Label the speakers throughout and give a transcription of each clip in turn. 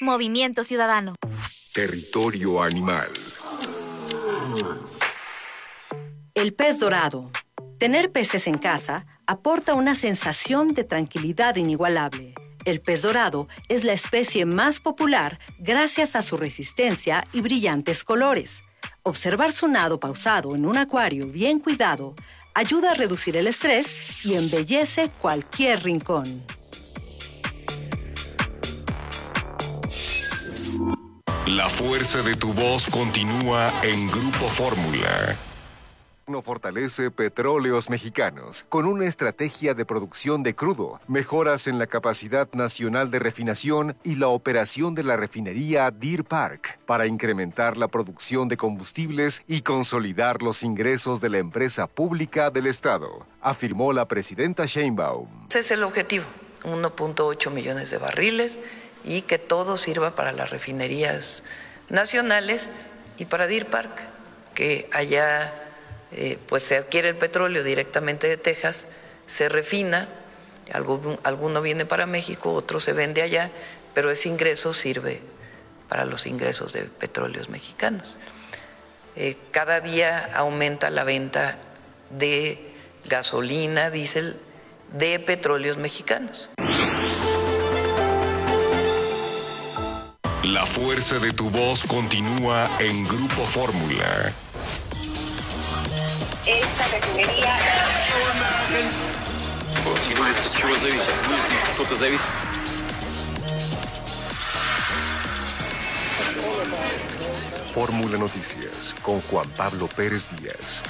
Speaker 1: Movimiento Ciudadano.
Speaker 2: Territorio animal.
Speaker 3: El pez dorado. Tener peces en casa aporta una sensación de tranquilidad inigualable. El pez dorado es la especie más popular gracias a su resistencia y brillantes colores. Observar su nado pausado en un acuario bien cuidado ayuda a reducir el estrés y embellece cualquier rincón.
Speaker 2: La fuerza de tu voz continúa en Grupo Fórmula. Fortalece Petróleos Mexicanos con una estrategia de producción de crudo, mejoras en la capacidad nacional de refinación y la operación de la refinería Deer Park para incrementar la producción de combustibles y consolidar los ingresos de la empresa pública del Estado, afirmó la presidenta Sheinbaum.
Speaker 4: Ese es el objetivo, 1.8 millones de barriles y que todo sirva para las refinerías nacionales y para Deer Park, que allá pues se adquiere el petróleo directamente de Texas, se refina, alguno viene para México, otro se vende allá, pero ese ingreso sirve para los ingresos de Petróleos Mexicanos. Cada día aumenta la venta de gasolina, diésel de Petróleos Mexicanos.
Speaker 2: La fuerza de tu voz continúa en Grupo Fórmula.
Speaker 5: Esta refinería...
Speaker 2: Fórmula Noticias con Juan Pablo Pérez Díaz.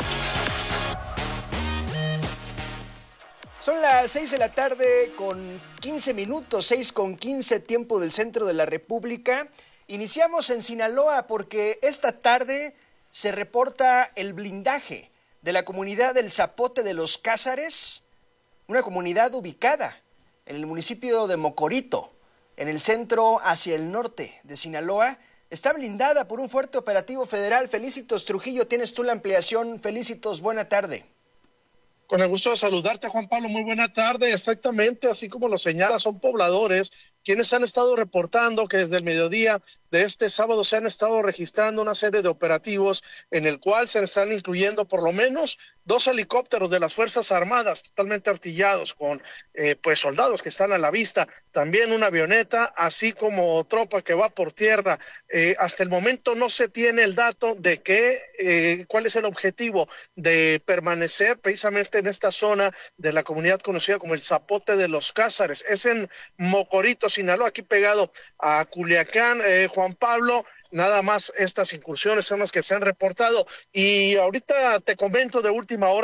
Speaker 6: Son las 6 de la tarde con 15 minutos, 6:15 tiempo del centro de la República. Iniciamos en Sinaloa porque esta tarde se reporta el blindaje de la comunidad del Zapote de los Cázares, una comunidad ubicada en el municipio de Mocorito, en el centro hacia el norte de Sinaloa. Está blindada por un fuerte operativo federal. Felicitos Trujillo, tienes tú la ampliación. Felicitos, buena tarde.
Speaker 7: Con el gusto de saludarte, Juan Pablo, muy buena tarde. Exactamente, así como lo señala, son pobladores quienes han estado reportando que desde el mediodía de este sábado se han estado registrando una serie de operativos en el cual se están incluyendo por lo menos 2 helicópteros de las Fuerzas Armadas totalmente artillados con pues soldados que están a la vista, también una avioneta, así como tropa que va por tierra. Hasta el momento no se tiene el dato de cuál es el objetivo de permanecer precisamente en esta zona de la comunidad conocida como el Zapote de los Cázares. Es en Mocorito, Sinaloa, aquí pegado a Culiacán. Juan Pablo, nada más estas incursiones son las que se han reportado. Y ahorita te comento de última hora